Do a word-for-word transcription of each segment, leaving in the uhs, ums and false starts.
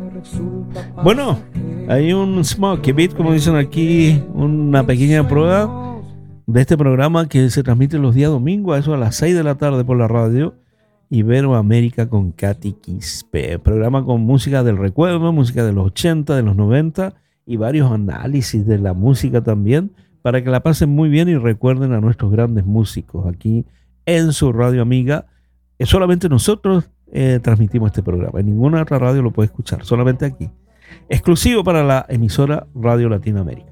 Bueno, hay un smoky beat, como dicen aquí, una pequeña prueba de este programa que se transmite los días domingos, a eso a las seis de la tarde por la radio Iberoamérica con Katy Quispe. Programa con música del recuerdo, música de los ochenta, de los noventa y varios análisis de la música también, para que la pasen muy bien y recuerden a nuestros grandes músicos aquí en su radio amiga. Solamente nosotros eh, transmitimos este programa, en ninguna otra radio lo puede escuchar, solamente aquí, exclusivo para la emisora Radio Latinoamérica.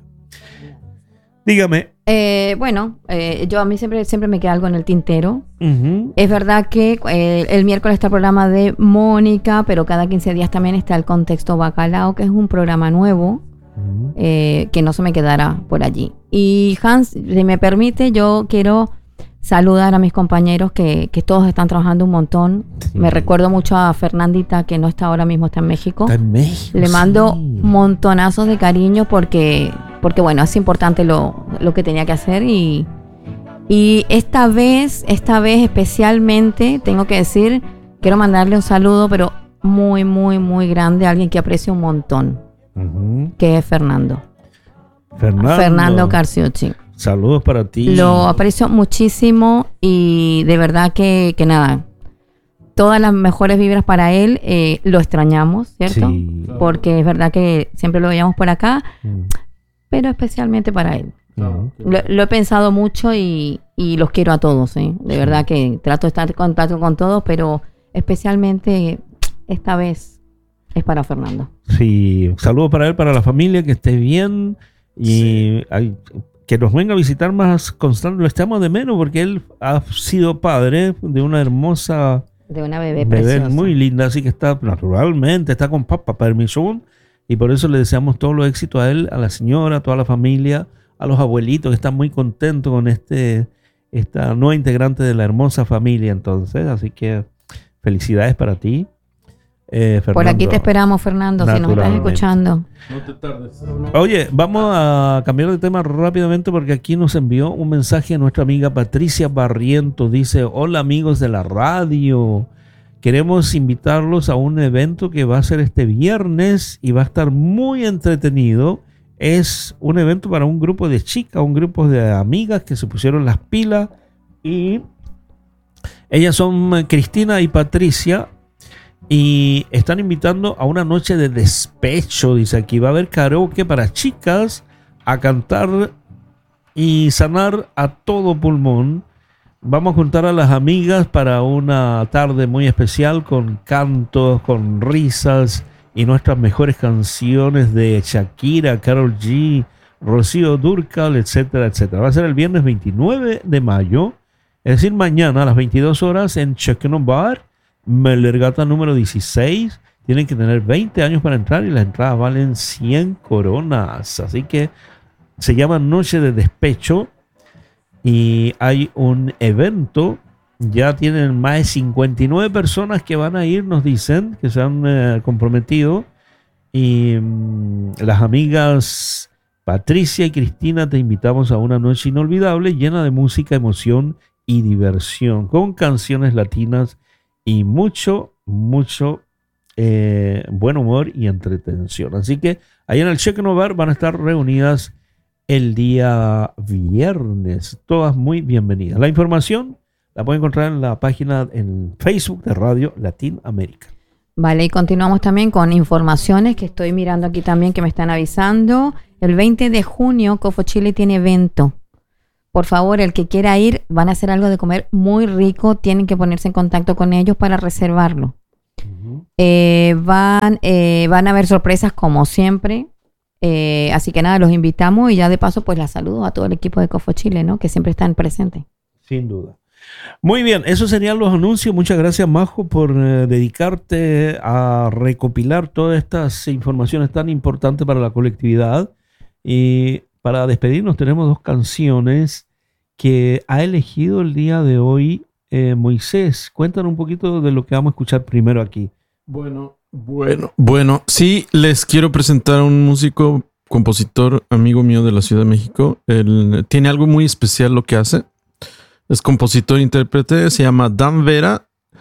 Dígame. Eh, bueno, eh, yo a mí siempre, siempre me queda algo en el tintero. Uh-huh. Es verdad que eh, el miércoles está el programa de Mónica, pero cada quince días también está el Contexto Bacalao, que es un programa nuevo, uh-huh. eh, que no se me quedará por allí. Y Hans, si me permite, yo quiero saludar a mis compañeros que, que todos están trabajando un montón. Sí. Me recuerdo mucho a Fernandita, que no está ahora mismo, está en México. Está en México. Le mando sí. montonazos de cariño porque, porque bueno, es importante lo, lo que tenía que hacer. Y, y esta vez, esta vez especialmente, tengo que decir, quiero mandarle un saludo, pero muy, muy, muy grande a alguien que aprecio un montón, uh-huh. que es Fernando. Fernando. Fernando Carciucci. Saludos para ti. Lo aprecio muchísimo y de verdad que, que nada, todas las mejores vibras para él. Eh, lo extrañamos, ¿cierto? Sí. Porque es verdad que siempre lo veíamos por acá, mm. pero especialmente para él. Mm. Lo, lo he pensado mucho y, y los quiero a todos, ¿eh? De sí. verdad que trato de estar en contacto con todos, pero especialmente esta vez es para Fernando. Sí, saludos para él, para la familia, que esté bien y sí. hay... que nos venga a visitar más constante. Lo estamos de menos porque él ha sido padre de una hermosa de una bebé, bebé preciosa, muy linda, así que está naturalmente, está con papá permiso, y por eso le deseamos todos los éxitos a él, a la señora, a toda la familia, a los abuelitos que están muy contentos con este esta nueva integrante de la hermosa familia. Entonces, así que felicidades para ti. Eh, Por aquí te esperamos, Fernando, si nos estás escuchando. No te tardes. Oye, vamos a cambiar de tema rápidamente porque aquí nos envió un mensaje a nuestra amiga Patricia Barrientos. Dice: hola amigos de la radio, queremos invitarlos a un evento que va a ser este viernes y va a estar muy entretenido. Es un evento para un grupo de chicas, un grupo de amigas que se pusieron las pilas, y ellas son Cristina y Patricia. Y están invitando a una noche de despecho, dice aquí. Va a haber karaoke para chicas, a cantar y sanar a todo pulmón. Vamos a juntar a las amigas para una tarde muy especial con cantos, con risas y nuestras mejores canciones de Shakira, Karol G, Rocío Dúrcal, etcétera, etcétera. Va a ser el viernes veintinueve de mayo, es decir, mañana a las veintidós horas en Chekno Bar, Melergata número dieciséis. Tienen que tener veinte años para entrar y las entradas valen cien coronas. Así que se llama Noche de Despecho y hay un evento. Ya tienen más de cincuenta y nueve personas que van a ir, nos dicen, que se han eh, comprometido. Y mmm, las amigas Patricia y Cristina, te invitamos a una noche inolvidable llena de música, emoción y diversión, con canciones latinas y mucho, mucho eh, buen humor y entretención. Así que ahí en el Chekno Bar van a estar reunidas el día viernes. Todas muy bienvenidas. La información la pueden encontrar en la página en Facebook de Radio Latinoamérica. Vale, y continuamos también con informaciones que estoy mirando aquí también que me están avisando. El veinte de junio, Cofo Chile tiene evento. Por favor, el que quiera ir, van a hacer algo de comer muy rico. Tienen que ponerse en contacto con ellos para reservarlo. Uh-huh. Eh, van, eh, van a haber sorpresas como siempre. Eh, así que nada, los invitamos y ya de paso pues la saludo a todo el equipo de Cofo Chile, ¿no? Que siempre están presentes. Sin duda. Muy bien, esos serían los anuncios. Muchas gracias, Majo, por eh, dedicarte a recopilar todas estas informaciones tan importantes para la colectividad. Y para despedirnos tenemos dos canciones que ha elegido el día de hoy eh, Moisés. Cuéntanos un poquito de lo que vamos a escuchar primero aquí. Bueno, bueno, bueno, sí, les quiero presentar a un músico, compositor, amigo mío de la Ciudad de México. Él tiene algo muy especial lo que hace. Es compositor e intérprete, se llama Dan Vera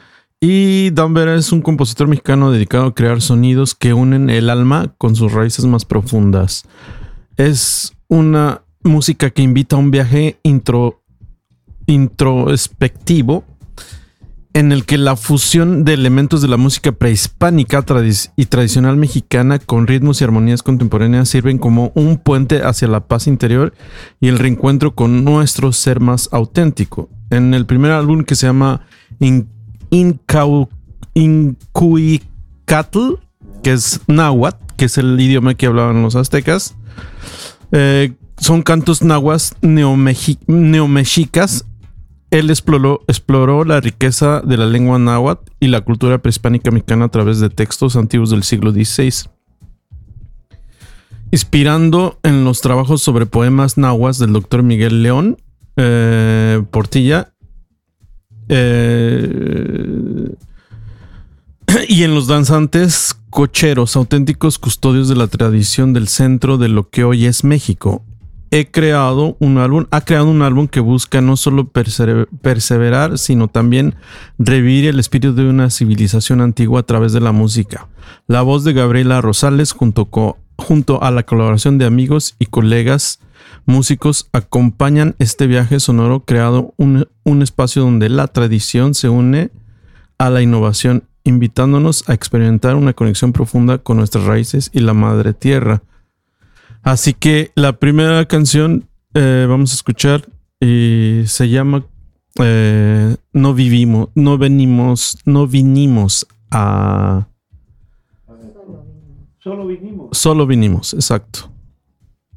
Y Dan Vera es un compositor mexicano dedicado a crear sonidos que unen el alma con sus raíces más profundas. Es una música que invita a un viaje intro, introspectivo en el que la fusión de elementos de la música prehispánica tradic- y tradicional mexicana con ritmos y armonías contemporáneas sirven como un puente hacia la paz interior y el reencuentro con nuestro ser más auténtico. En el primer álbum, que se llama In- Incau- Incuicatl, que es náhuatl, que es el idioma que hablaban los aztecas, eh, son cantos nahuas neomeji- neomexicas. Él exploró, exploró la riqueza de la lengua náhuatl y la cultura prehispánica mexicana a través de textos antiguos del siglo dieciséis, inspirando en los trabajos sobre poemas nahuas del doctor Miguel León eh, Portilla eh, y en los danzantes cocheros, auténticos custodios de la tradición del centro de lo que hoy es México. He creado un álbum, ha creado un álbum que busca no solo perse- perseverar, sino también revivir el espíritu de una civilización antigua a través de la música. La voz de Gabriela Rosales, junto, co- junto a la colaboración de amigos y colegas músicos, acompañan este viaje sonoro, creado un, un espacio donde la tradición se une a la innovación, invitándonos a experimentar una conexión profunda con nuestras raíces y la madre tierra. Así que la primera canción eh, vamos a escuchar y se llama eh, No vivimos, no venimos, no vinimos a... Solo vinimos. Solo vinimos, exacto.